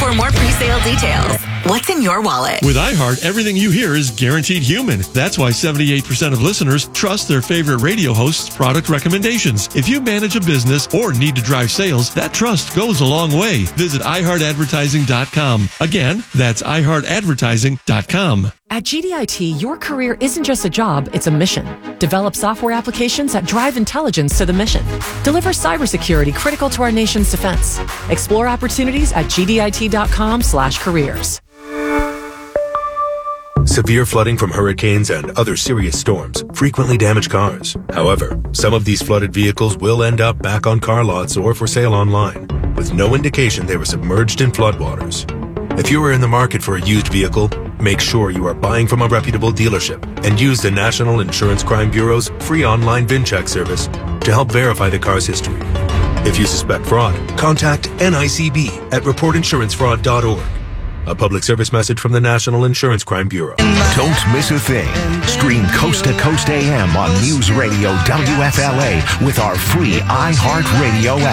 For more pre-sale details, what's in your wallet? With iHeart, everything you hear is guaranteed human. That's why 78% of listeners trust their favorite radio host's product recommendations. If you manage a business or need to drive sales, that trust goes a long way. Visit iHeartAdvertising.com. Again, that's iHeartAdvertising.com. At GDIT, your career isn't just a job, it's a mission. Develop software applications that drive intelligence to the mission. Deliver cybersecurity critical to our nation's defense. Explore opportunities at gdit.com/careers. Severe flooding from hurricanes and other serious storms frequently damage cars. However, some of these flooded vehicles will end up back on car lots or for sale online, with no indication they were submerged in floodwaters. If you are in the market for a used vehicle, make sure you are buying from a reputable dealership and use the National Insurance Crime Bureau's free online VIN check service to help verify the car's history. If you suspect fraud, contact NICB at reportinsurancefraud.org. A public service message from the National Insurance Crime Bureau. Don't miss a thing. Stream Coast to Coast AM on News Radio WFLA with our free iHeart Radio app.